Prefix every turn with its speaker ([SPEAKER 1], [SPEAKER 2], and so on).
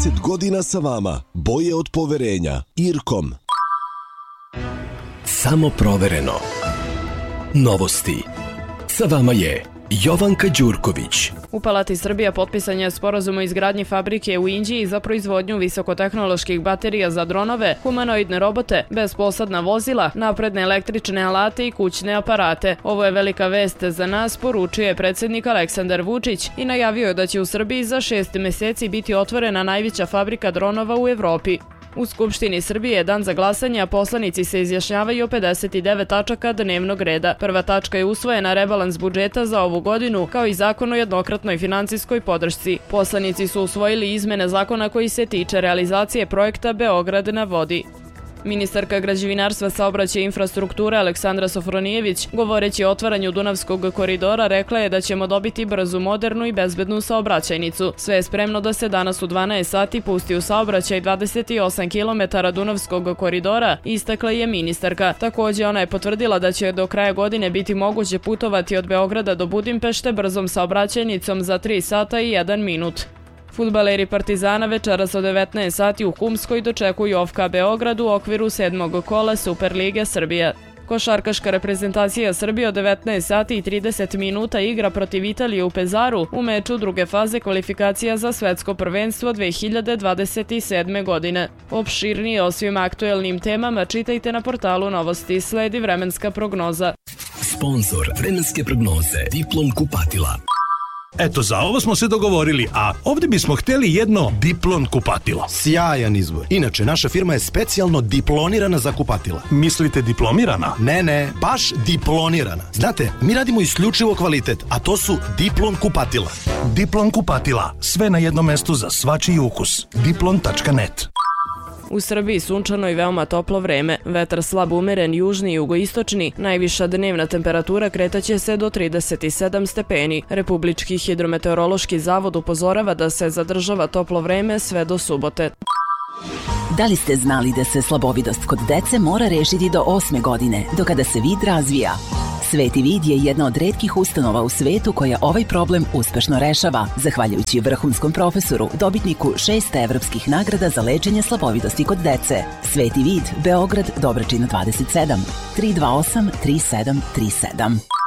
[SPEAKER 1] 30 godina sa vama. Boje od poverenja. Irkom.
[SPEAKER 2] Samo provereno. Novosti. Sa vama je Jovanka Đurković.
[SPEAKER 3] U Palati Srbija potpisan je sporazum o izgradnji fabrike u Inđiji za proizvodnju visokotehnoloških baterija za dronove, humanoidne robote, bezposadna vozila, napredne električne alate i kućne aparate. Ovo je velika vest za nas, poručio je predsjednik Aleksandar Vučić i najavio je da će u Srbiji za 6 meseci biti otvorena najveća fabrika dronova u Evropi. U Skupštini Srbije je dan za glasanje, a poslanici se izjašnjavaju o 59 tačaka dnevnog reda. Prva tačka je usvojena rebalans budžeta za ovu godinu, kao i zakon o jednokratnoj finansijskoj podršci. Poslanici su usvojili izmene zakona koji se tiče realizacije projekta Beograd na vodi. Ministarka građevinarstva, saobraćaja i infrastrukture Aleksandra Sofronijević, govoreći o otvaranju Dunavskog koridora, rekla je da ćemo dobiti brzu, modernu i bezbednu saobraćajnicu. Sve je spremno da se danas u 12 sati pusti u saobraćaj 28 km Dunavskog koridora, istakla je ministarka. Također ona je potvrdila da će do kraja godine biti moguće putovati od Beograda do Budimpešte brzom saobraćajnicom za 3 sata i 1 minut. Fudbaleri Partizana večeras od 19 sati u Humskoj dočekuju OFK Beograd u okviru 7. kola Superlige Srbije. Košarkaška reprezentacija Srbije od 19 sati i 30 minuta igra protiv Italije u Pezaru u meču druge faze kvalifikacija za svetsko prvenstvo 2027. godine. Opširnije o svim aktuelnim temama čitajte na portalu Novosti. Sledi vremenska prognoza.
[SPEAKER 2] Sponzor vremenske prognoze Diplom kupatila.
[SPEAKER 4] Eto, za ovo smo se dogovorili, a ovdje bismo htjeli jedno Diplon kupatilo.
[SPEAKER 5] Sjajan izbor. Inače, naša firma je specijalno diplonirana za kupatila.
[SPEAKER 4] Mislite diplomirana?
[SPEAKER 5] Ne, baš diplonirana. Znate, mi radimo isključivo kvalitet, a to su Diplon kupatila.
[SPEAKER 4] Diplon kupatila. Sve na jednom mestu za svačiji ukus. Diplon.net.
[SPEAKER 3] U Srbiji sunčano i veoma toplo vreme, vetar slab umeren južni i jugoistočni, najviša dnevna temperatura kretaće se do 37 stepeni. Republički hidrometeorološki zavod upozorava da se zadržava toplo vreme sve do subote.
[SPEAKER 6] Da li ste znali da se slabovidost kod dece mora rešiti do 8. godine, do kada se vid razvija? Sveti vid je jedna od retkih ustanova u svetu koja ovaj problem uspešno rešava, zahvaljujući vrhunskom profesoru, dobitniku 6 evropskih nagrada za lečenje slabovidosti kod dece. Sveti vid, Beograd, Dobračina 27, 328 3737.